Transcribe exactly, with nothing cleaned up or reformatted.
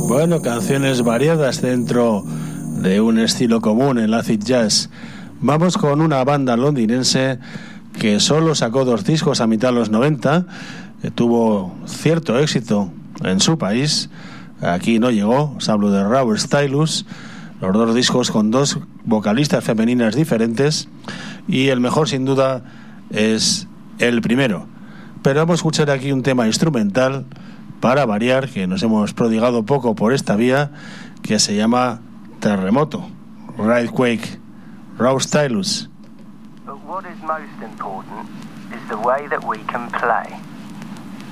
Bueno, canciones variadas dentro de un estilo común, el acid jazz. Vamos con una banda londinense que solo sacó dos discos a mitad de los noventa, que tuvo cierto éxito en su país. Aquí no llegó, os hablo de Raw Stylus, los dos discos con dos vocalistas femeninas diferentes, y el mejor sin duda es el primero. Pero vamos a escuchar aquí un tema instrumental para variar, que nos hemos prodigado poco por esta vía, que se llama Terremoto, Earthquake, Raw Stylus. But what is most important is the way that we can play.